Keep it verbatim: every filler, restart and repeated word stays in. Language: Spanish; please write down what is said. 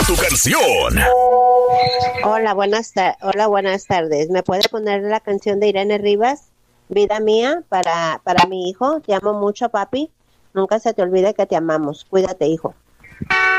tu canción. Hola, buenas ta- Hola, buenas tardes. ¿Me puede poner la canción de Irene Rivas, Vida Mía, para, para mi hijo? Te amo mucho, papi. Nunca se te olvide que te amamos. Cuídate, hijo.